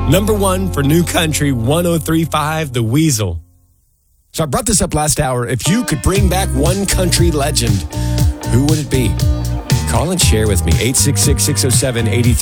Number one for New Country 103.5, The Weasel. So I brought this up last hour. If you could bring back one country legend, who would it be? Call and share with me. 866-607-83.